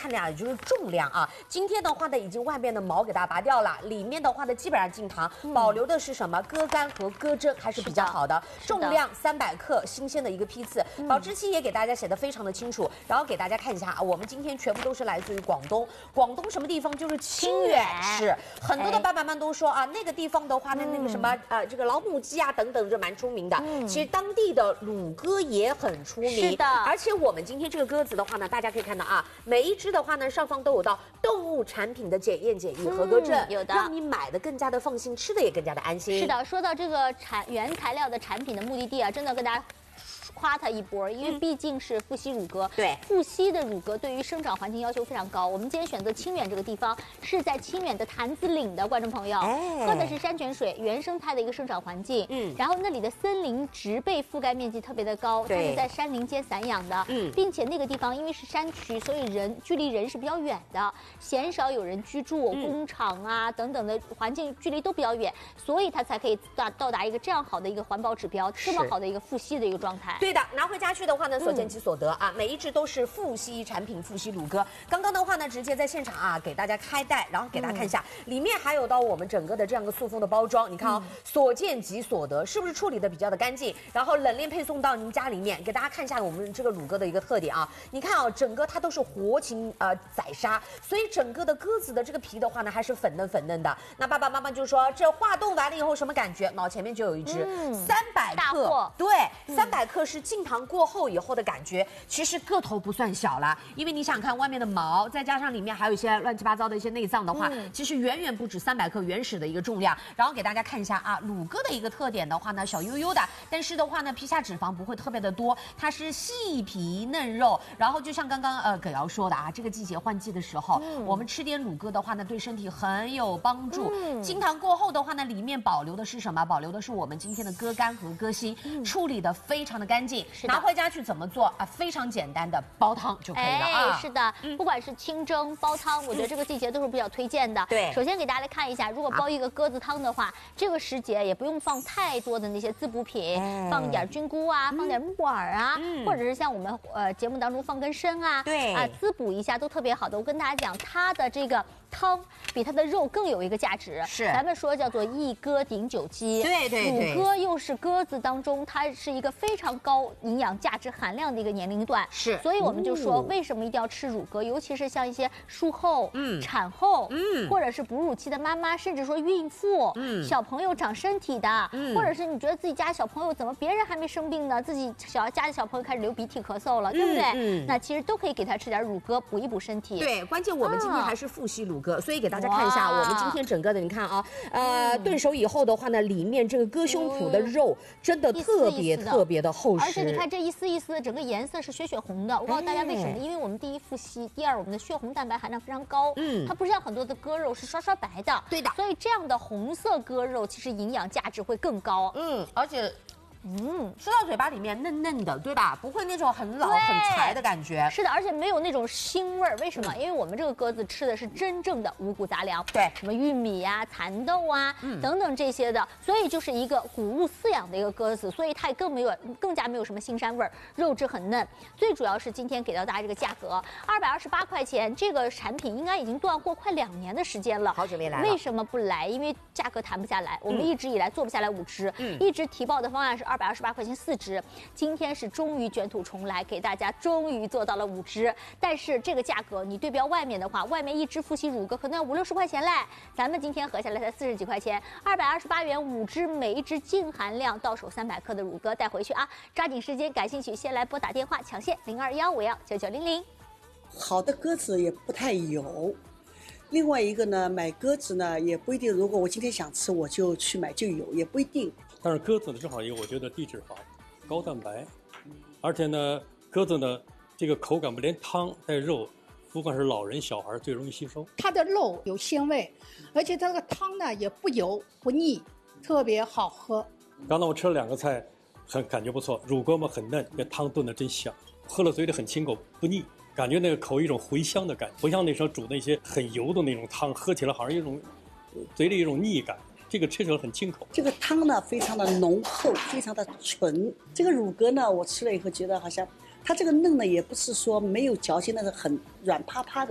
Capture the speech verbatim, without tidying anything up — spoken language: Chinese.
看的呀，也就是重量啊。今天的话呢，已经外面的毛给大家拔掉了，里面的话呢，基本上进糖， 嗯、 保留的是什么？鸽肝和鸽胗还是比较好的。的重量三百克，新鲜的一个批次，嗯、保质期也给大家写的非常的清楚。然后给大家看一下啊，我们今天全部都是来自于广东，广东什么地方？就是清远市。很多的爸爸们都说啊，那个地方的话呢，那个什么呃，这个老母鸡啊等等，就蛮出名的。嗯、其实当地的乳鸽也很出名。 是的。 而且我们今天这个鸽子的话呢，大家可以看到啊，每一只的话呢，上方都有到动物产品的检验检疫合格证， 嗯、有的， 让你买的更加的放心，吃的也更加的安心。 是的，说到这个产原材料的产品的目的地啊，真的跟大家夸它一波，因为毕竟是富硒乳鸽。 对， 富硒的乳鸽对于生长环境要求非常高。我们今天选择清远这个地方，是在清远的潭子岭的观众朋友，哎、喝的是山泉水，原生态的一个生长环境。嗯，然后那里的森林植被覆盖面积特别的高，它是在山林间散养的。嗯，并且那个地方因为是山区，所以人距离人是比较远的，鲜少有人居住，嗯、工厂啊等等的环境距离都比较远，所以它才可以到到达一个这样好的一个环保指标，这么好的一个富硒的一个状态。 对的，拿回家去的话呢，所见即所得啊，每一只都是富硒产品，富硒乳鸽。刚刚的话呢，直接在现场啊给大家开袋，然后给大家看一下，嗯、里面还有到我们整个的这样个塑封的包装，你看哦，嗯、所见即所得，是不是处理的比较的干净？然后冷链配送到您家里面，给大家看一下我们这个乳鸽的一个特点啊，你看啊、哦，整个它都是活禽呃宰杀，所以整个的鸽子的这个皮的话呢，还是粉嫩粉嫩的。那爸爸妈妈就说这化冻完了以后什么感觉？脑前面就有一只三百克，对，三百克是进糖过后以后的感觉，其实个头不算小啦，因为你想看外面的毛，再加上里面还有一些乱七八糟的一些内脏的话，嗯、其实远远不止三百克原始的一个重量。然后给大家看一下啊，乳鸽的一个特点的话呢，小悠悠的，但是的话呢，皮下脂肪不会特别的多，它是细皮嫩肉。然后就像刚刚呃葛瑶说的啊，这个季节换季的时候，嗯、我们吃点乳鸽的话呢，对身体很有帮助。嗯、经糖过后的话呢，里面保留的是什么？保留的是我们今天的鸽肝和鸽心，嗯、处理的非常的干净。拿回家去怎么做啊？非常简单的煲汤就可以了啊！ 哎、是的，嗯、不管是清蒸、煲汤，我觉得这个季节都是比较推荐的。 对， 首先给大家来看一下，如果煲一个鸽子汤的话，啊、这个时节也不用放太多的那些滋补品，哎、放点菌菇啊，嗯、放点木耳啊，嗯、或者是像我们呃节目当中放根参啊， 对啊滋补一下都特别好的。我跟大家讲，它的这个汤比它的肉更有一个价值， 是咱们说叫做一鸽顶九鸡。 对对对， 乳鸽又是鸽子当中，它是一个非常高营养价值含量的一个年龄段， 是， 所以我们就说为什么一定要吃乳鸽，尤其是像一些术后、嗯、产后，嗯，或者是哺乳期的妈妈，甚至说孕妇，嗯，小朋友长身体的，嗯，或者是你觉得自己家小朋友怎么别人还没生病呢，自己小家的小朋友开始流鼻涕咳嗽了，对不对？嗯，那其实都可以给他吃点乳鸽补一补身体。 对，关键我们今天还是富硒乳鸽，所以给大家看一下我们今天整个的，你看啊，呃，炖熟以后的话呢，里面这个鸽胸脯的肉真的特别特别的厚实， 而且你看这一丝一丝的整个颜色是血血红的。我告诉大家为什么？因为我们第一富硒，第二我们的血红蛋白含量非常高，嗯，它不像很多的鸽肉是刷刷白的， 对的， 所以这样的红色鸽肉其实营养价值会更高， 嗯，而且。嗯，吃到嘴巴里面嫩嫩的，对吧？不会那种很老很柴的感觉。 是的，而且没有那种腥味儿。为什么？嗯、因为我们这个鸽子吃的是真正的五谷杂粮， 对， 什么玉米啊、蚕豆啊、嗯、等等这些的，所以就是一个谷物饲养的一个鸽子，所以它也更没有，更加没有什么腥膻味儿，肉质很嫩。最主要是今天给到大家这个价格，二百二十八块钱，这个产品应该已经断货快两年的时间了， 好久没来了。 为什么不来？因为价格谈不下来，我们一直以来做不下来五只，嗯，一直提报的方案是。二百二十八块钱四只，今天是终于卷土重来，给大家终于做到了五只。但是这个价格你对标外面的话，外面一只富硒乳鸽可能要五六十块钱嘞，咱们今天合下来才四十几块钱，二百二十八元五只，每一只净含量到手三百克的乳鸽带回去啊！抓紧时间，感兴趣先来拨打电话抢线零二幺五幺九九零零。 好的鸽子也不太有。另外一个呢，买鸽子呢也不一定，如果我今天想吃，我就去买就有，也不一定。 但是鸽子呢，正好一个，我觉得低脂肪、高蛋白，而且呢，鸽子呢这个口感不连汤带肉，不管是老人小孩最容易吸收。 它的肉有鲜味，而且它这个汤呢也不油不腻，特别好喝。 刚才我吃了两个菜，很感觉不错，乳鸽嘛很嫩，那汤炖的真香，喝了嘴里很清口不腻。感觉那个口一种回香的感觉，不像那时候煮那些很油的那种汤，喝起来好像一种嘴里一种腻感。这个吃起来很清口。 这个汤呢非常的浓厚，非常的纯。这个乳鸽呢，我吃了以后觉得好像它这个嫩呢，也不是说没有嚼劲，但是很软趴趴的。